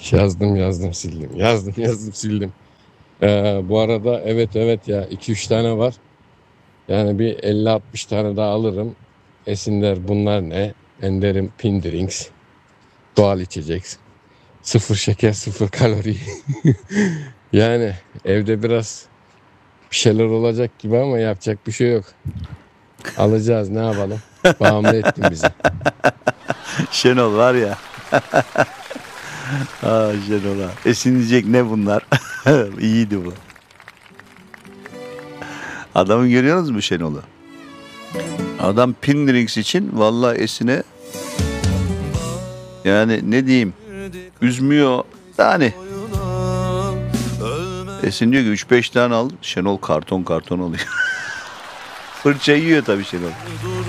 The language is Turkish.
Yazdım sildim. Yazdım sildim. Bu arada evet ya 2-3 tane var. Yani bir 50-60 tane daha alırım. Esinler bunlar ne? Ender'in Pindirings. Doğal içecek. Sıfır şeker, sıfır kalori. Yani evde biraz bir şeyler olacak gibi ama yapacak bir şey yok. Alacağız, ne yapalım? Bağımlı ettin bizi. Şenol var ya. Şenol ha. Esinleyecek ne bunlar? İyiydi bu. Adamı görüyorsunuz mu Şenol'u? Adam Pinrix için vallahi Esin'e yani ne diyeyim üzmüyor yani. Esin diyor ki 3-5 tane al. Şenol karton alıyor. Fırça yiyor tabii Şenol.